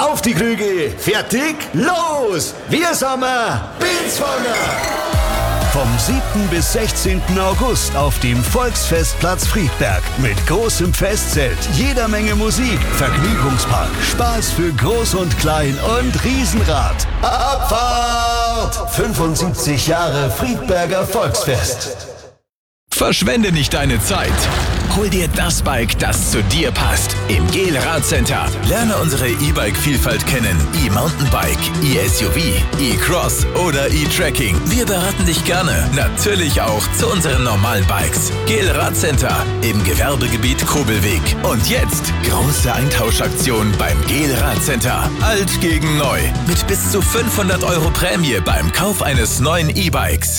Auf die Krüge, fertig, los! Wir sind Bilswanger! Vom 7. bis 16. August auf dem Volksfestplatz Friedberg mit großem Festzelt, jeder Menge Musik, Vergnügungspark, Spaß für Groß und Klein und Riesenrad. Abfahrt! 75 Jahre Friedberger Volksfest. Verschwende nicht deine Zeit. Hol dir das Bike, das zu dir passt. Im GEL Radcenter. Lerne unsere E-Bike-Vielfalt kennen. E-Mountainbike, E-SUV, E-Cross oder E-Trekking. Wir beraten dich gerne. Natürlich auch zu unseren normalen Bikes. GEL Radcenter im Gewerbegebiet Kobelweg. Und jetzt große Eintauschaktion beim GEL Radcenter. Alt gegen neu. Mit bis zu 500 € Prämie beim Kauf eines neuen E-Bikes.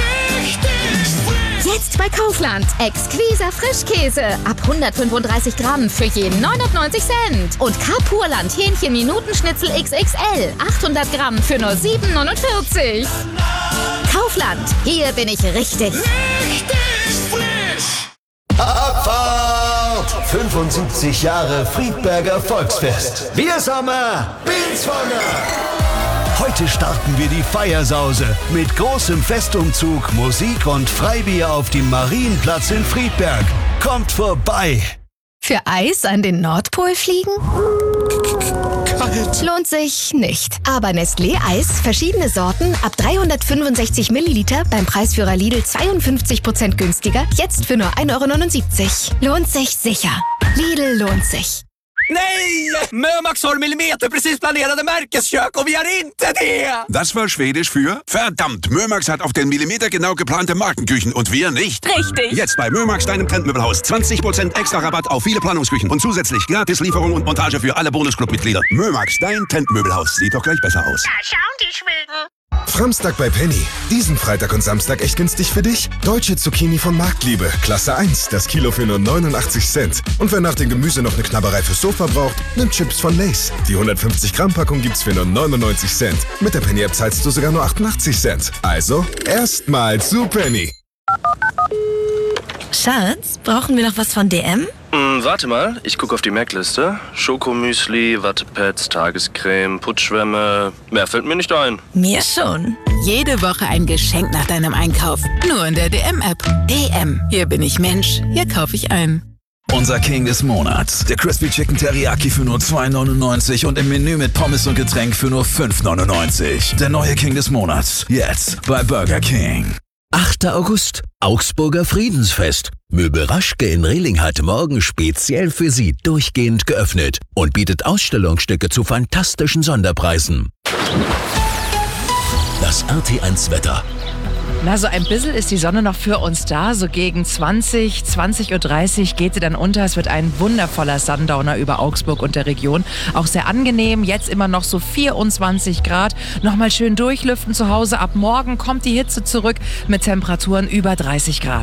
Jetzt bei Kaufland. Exquiser Frischkäse. Ab 135 Gramm für je 99 Cent. Und Carpurland Hähnchen-Minutenschnitzel XXL. 800 Gramm für nur 7,49. Kaufland. Hier bin ich richtig. Richtig frisch! Abfahrt! 75 Jahre Friedberger Volksfest. Wir sind Bilswanger! Heute starten wir die Feiersause mit großem Festumzug, Musik und Freibier auf dem Marienplatz in Friedberg. Kommt vorbei! Für Eis an den Nordpol fliegen? Kalt! Lohnt sich nicht. Aber Nestlé Eis, verschiedene Sorten, ab 365 Milliliter, beim Preisführer Lidl 52% günstiger, jetzt für nur 1,79 €. Lohnt sich sicher. Lidl lohnt sich. Nej! Mömax har millimeterprecis planerade Märkeskök och vi har inte det! Das war Schwedisch für verdammt, Mömax hat auf den Millimeter genau geplante Markenküchen und wir nicht. Richtig! Jetzt bei Mömax, deinem Trendmöbelhaus. 20% extra Rabatt auf viele Planungsküchen und zusätzlich Gratislieferung und Montage für alle Bonusclub-Mitglieder. Mömax, dein Trendmöbelhaus. Sieht doch gleich besser aus. Da schauen die Schweden. Framstag bei Penny. Diesen Freitag und Samstag echt günstig für dich. Deutsche Zucchini von Marktliebe. Klasse 1. Das Kilo für nur 89 Cent. Und wer nach dem Gemüse noch eine Knabberei fürs Sofa braucht, nimmt Chips von Lay's. Die 150 Gramm Packung gibt's für nur 99 Cent. Mit der Penny App zahlst du sogar nur 88 Cent. Also, erstmal zu Penny. Schatz, brauchen wir noch was von DM? Warte mal, ich gucke auf die Merkliste. Schokomüsli, Wattepads, Tagescreme, Putzschwämme. Mehr fällt mir nicht ein. Mir schon. Jede Woche ein Geschenk nach deinem Einkauf. Nur in der DM-App. DM. Hier bin ich Mensch. Hier kaufe ich ein. Unser King des Monats. Der Crispy Chicken Teriyaki für nur 2,99 und im Menü mit Pommes und Getränk für nur 5,99. Der neue King des Monats. Jetzt bei Burger King. 8. August, Augsburger Friedensfest. Möbel Raschke in Rehling hat morgen speziell für Sie durchgehend geöffnet und bietet Ausstellungsstücke zu fantastischen Sonderpreisen. Das RT1 Wetter. Na, so ein bisschen ist die Sonne noch für uns da. So gegen 20:30 Uhr geht sie dann unter. Es wird ein wundervoller Sundowner über Augsburg und der Region. Auch sehr angenehm. Jetzt immer noch so 24 Grad. Nochmal schön durchlüften zu Hause. Ab morgen kommt die Hitze zurück mit Temperaturen über 30 Grad.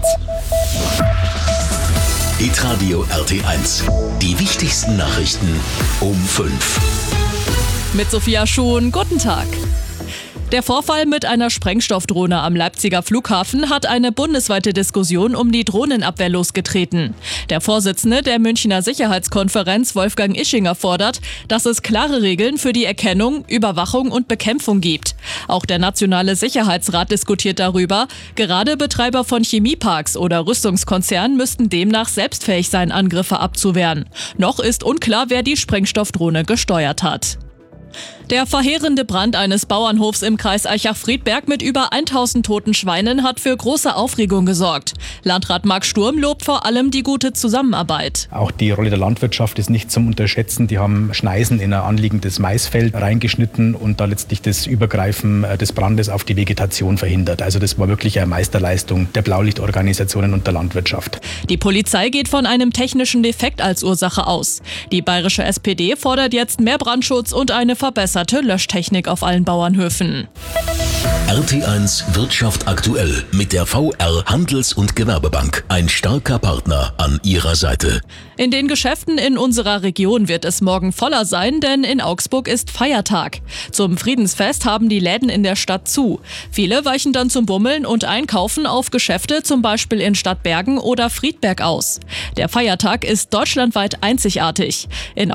Hitradio RT1. Die wichtigsten Nachrichten um 5. Mit Sophia Schon, guten Tag. Der Vorfall mit einer Sprengstoffdrohne am Leipziger Flughafen hat eine bundesweite Diskussion um die Drohnenabwehr losgetreten. Der Vorsitzende der Münchner Sicherheitskonferenz, Wolfgang Ischinger, fordert, dass es klare Regeln für die Erkennung, Überwachung und Bekämpfung gibt. Auch der Nationale Sicherheitsrat diskutiert darüber. Gerade Betreiber von Chemieparks oder Rüstungskonzernen müssten demnach selbstfähig sein, Angriffe abzuwehren. Noch ist unklar, wer die Sprengstoffdrohne gesteuert hat. Der verheerende Brand eines Bauernhofs im Kreis Aichach-Friedberg mit über 1000 toten Schweinen hat für große Aufregung gesorgt. Landrat Marc Sturm lobt vor allem die gute Zusammenarbeit. Auch die Rolle der Landwirtschaft ist nicht zum Unterschätzen. Die haben Schneisen in ein anliegendes Maisfeld reingeschnitten und da letztlich das Übergreifen des Brandes auf die Vegetation verhindert. Also das war wirklich eine Meisterleistung der Blaulichtorganisationen und der Landwirtschaft. Die Polizei geht von einem technischen Defekt als Ursache aus. Die bayerische SPD fordert jetzt mehr Brandschutz und eine verbesserte Löschtechnik auf allen Bauernhöfen. RT1 Wirtschaft aktuell mit der VR Handels- und Gewerbebank. Ein starker Partner an Ihrer Seite. In den Geschäften in unserer Region wird es morgen voller sein, denn in Augsburg ist Feiertag. Zum Friedensfest haben die Läden in der Stadt zu. Viele weichen dann zum Bummeln und Einkaufen auf Geschäfte, zum Beispiel in Stadtbergen oder Friedberg aus. Der Feiertag ist deutschlandweit einzigartig. In